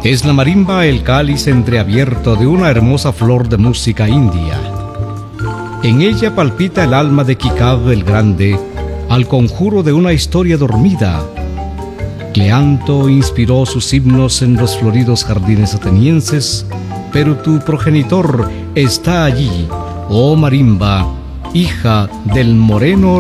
Es la marimba el cáliz entreabierto de una hermosa flor de música india. En ella palpita el alma de Kikab el Grande, al conjuro de una historia dormida. Cleanto inspiró sus himnos en los floridos jardines atenienses, pero tu progenitor está allí, oh marimba, hija del moreno